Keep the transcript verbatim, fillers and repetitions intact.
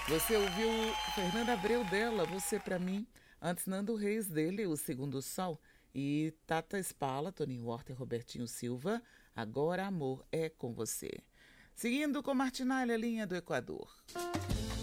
Você ouviu Fernanda Abreu dela, Você Pra Mim. Antes, Nando Reis dele, O Segundo Sol. E Tata Spala, Toninho Horta e Robertinho Silva, Agora Amor é com Você. Seguindo com Martinalha, Linha do Equador.